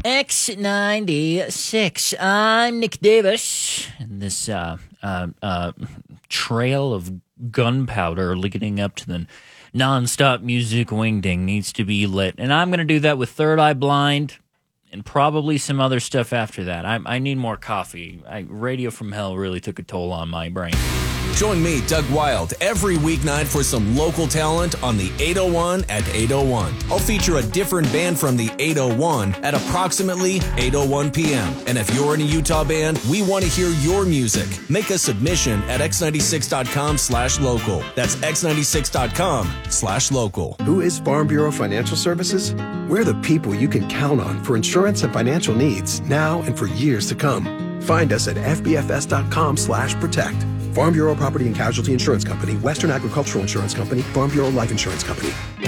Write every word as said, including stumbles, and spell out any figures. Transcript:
X ninety-six. I'm Nick Davis, and this uh, uh, uh, trail of gunpowder leading up to the nonstop music wingding needs to be lit, and I'm going to do that with Third Eye Blind and probably some other stuff after that. I, I need more coffee. I, Radio from Hell really took a toll on my brain. Join me, Doug Wild, every weeknight for some local talent on the eight oh one at eight oh one. I'll feature a different band from the eight oh one at approximately eight oh one p.m. And if you're in a Utah band, we want to hear your music. Make a submission at x ninety-six dot com slash local. That's x ninety-six dot com slash local. Who is Farm Bureau Financial Services? We're the people you can count on for insurance and financial needs now and for years to come. Find us at f b f s dot com slash protect. Farm Bureau Property and Casualty Insurance Company, Western Agricultural Insurance Company, Farm Bureau Life Insurance Company.